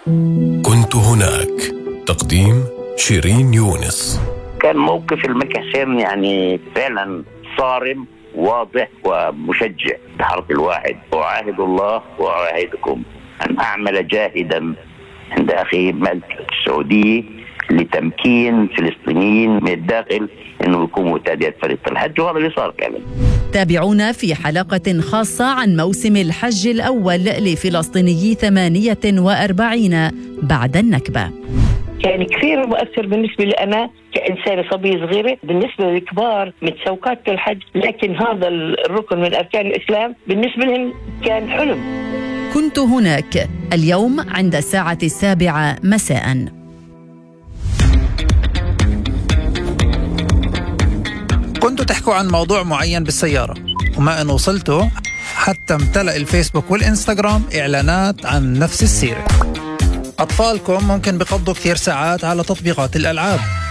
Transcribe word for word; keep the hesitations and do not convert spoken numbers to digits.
كنت هناك. تقديم شيرين يونس. كان موقف المكاسين يعني فعلا صارم واضح ومشجع. بحرف الواحد: أعاهد الله وأعاهدكم أن أعمل جاهدا عند أخي الملك السعودي لتمكين الفلسطينيين من الداخل أنه يكونوا تأدية فريق الحج، وهذا اللي صار فعلا. تابعونا في حلقة خاصة عن موسم الحج الأول لفلسطينيي ثمانية وأربعين بعد النكبة. كان كثير مؤثر بالنسبة لأنا كإنسانة صبية صغيرة. بالنسبة للكبار متسوقات الحج، لكن هذا الركن من أركان الإسلام بالنسبة لهم كان حلم. كنت هناك اليوم عند الساعة السابعة مساء. كنتوا تحكوا عن موضوع معين بالسيارة، وما أن وصلتوا حتى امتلأ الفيسبوك والإنستغرام إعلانات عن نفس السيرة. أطفالكم ممكن بيقضوا كثير ساعات على تطبيقات الألعاب،